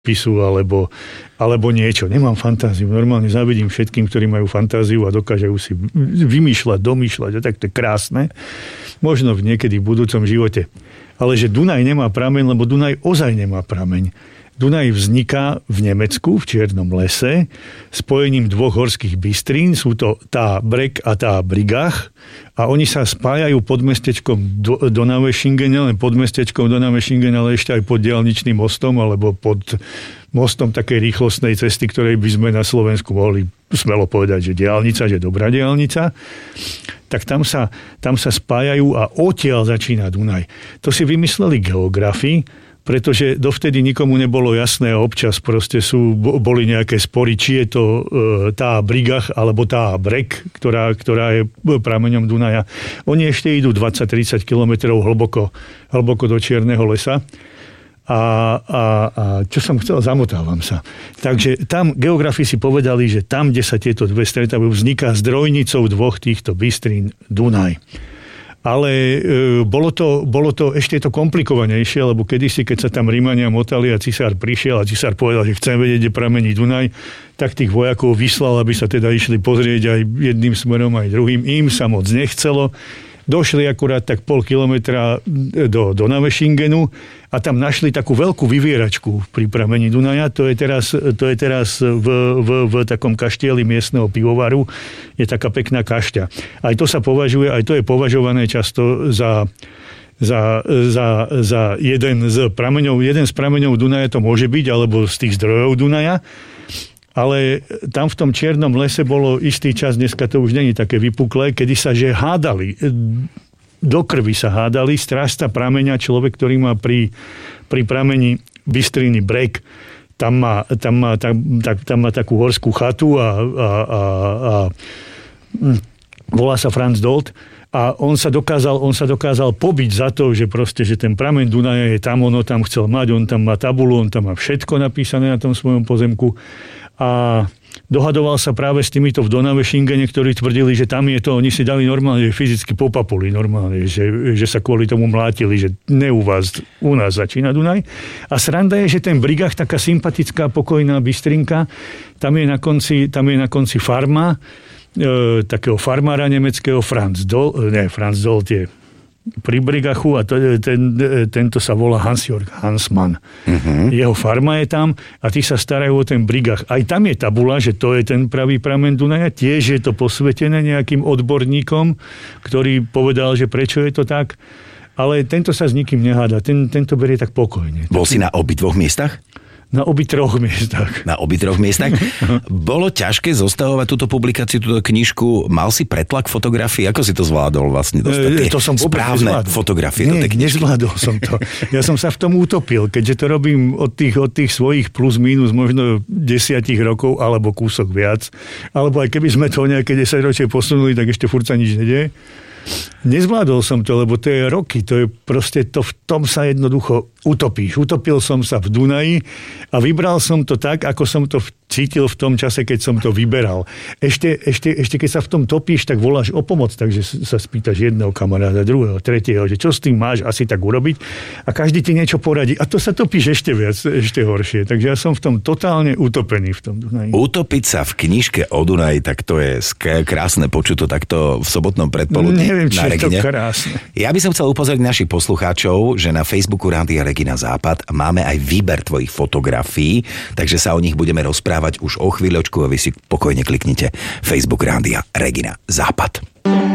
pisu alebo niečo. Nemám fantáziu. Normálne závidím všetkým, ktorí majú fantáziu a dokážu si vymýšľať, domýšľať. A tak to je krásne. Možno niekedy v budúcom živote. Ale že Dunaj nemá prameň, lebo Dunaj ozaj nemá prameň. Dunaj vzniká v Nemecku, v Čiernom lese, spojením dvoch horských bystrín, sú to tá Breg a tá Brigach, a oni sa spájajú pod mestečkom Donaueschingen, len pod mestečkom Donaueschingen, ale ešte aj pod diaľničným mostom, alebo pod mostom takej rýchlostnej cesty, ktorej by sme na Slovensku mohli smelo povedať, že diaľnica, že dobrá diaľnica. Tak tam sa spájajú a odtiaľ začína Dunaj. To si vymysleli geografi, pretože dovtedy nikomu nebolo jasné a občas proste boli nejaké spory, či je to tá Brigach alebo tá Breg, ktorá je prameňom Dunaja. Oni ešte idú 20-30 kilometrov hlboko do Čierneho lesa. A čo som chcel, zamotávam sa. Takže tam geografi si povedali, že tam, kde sa tieto dve stretávajú, vzniká zdrojnicou dvoch týchto bystrín Dunaj. Ale bolo to ešte to komplikovanejšie, lebo kedysi, keď sa tam Rímania motali a cisár prišiel a cisár povedal, že chcem vedieť, kde pramení Dunaj, tak tých vojakov vyslal, aby sa teda išli pozrieť aj jedným smerom, aj druhým. Im sa moc nechcelo. Došli akurát tak pol kilometra do Donaueschingenu a tam našli takú veľkú vyvieračku pri pramení Dunaja. To je teraz v takom kaštieli miestneho pivovaru. Je taká pekná kašťa. Aj to sa považuje, aj to je považované často za jeden z prameňov Dunaja to môže byť, alebo z tých zdrojov Dunaja. Ale tam v tom Čiernom lese bolo istý čas, dneska to už není také vypuklé, kedy sa že hádali, do krvi sa hádali, strážca prameňa, človek, ktorý má pri pramení bystriny Breg, tam má takú horskú chatu a volá sa Franz Dold. A on sa dokázal pobiť za to, že proste, že ten prameň Dunaja je tam, ono tam chcel mať, on tam má tabulu, on tam má všetko napísané na tom svojom pozemku. A dohadoval sa práve s týmito v Donaueschingene, ktorí tvrdili, že tam je to, oni si dali normálne, že fyzicky popapuli normálne, že sa kvôli tomu mlátili, že u nás začína Dunaj. A sranda je, že ten Brigach, taká sympatická, pokojná bystrinka, tam je na konci farma, takého farmára nemeckého Franz Dold je pri Brigachu a tento sa volá Hans-Jörg Hansmann. Uh-huh. Jeho farma je tam a tí sa starajú o ten Brigach. Aj tam je tabula, že to je ten pravý prameň Dunaja. Tiež je to posvetené nejakým odborníkom, ktorý povedal, že prečo je to tak. Ale tento sa s nikým neháda. Tento berie tak pokojne. Bol si na obidvoch miestach? Na obidvoch miestach. Na obidvoch miestach. Bolo ťažké zostavovať túto publikáciu, túto knižku? Mal si pretlak fotografií? Ako si to zvládol vlastne dostať? To som správne fotografie do tej knižky. Nezvládol som to. Ja som sa v tom utopil, keďže to robím od tých svojich plus minus možno 10 rokov, alebo kúsok viac. Alebo aj keby sme to nejaké 10 ročie posunuli, tak ešte furt sa nič nedieje. Nezvládol som to, lebo to je roky, to je proste to, v tom sa jednoducho utopíš. Utopil som sa v Dunaji a vybral som to tak, ako som to cítil v tom čase, keď som to vyberal. Ešte keď sa v tom topíš, tak voláš o pomoc, takže sa spýtaš jedného kamaráda, druhého, tretieho, že čo s tým máš asi tak urobiť a každý ti niečo poradí. A to sa topíš ešte viac, ešte horšie. Takže ja som v tom totálne utopený v tom Dunaji. Utopiť sa v knižke o Dunaji, tak to je krásne počuť to takto v sobotnom predpoludní. Neviem, či je to krásne. Ja by som chcel upozorniť našich poslucháčov, že na Facebooku Rádia Regina Západ máme aj výber tvojich fotografií, takže sa o nich budeme rozprávať už o chvíľočku a vy si pokojne kliknite Facebook Rádia Regina Západ.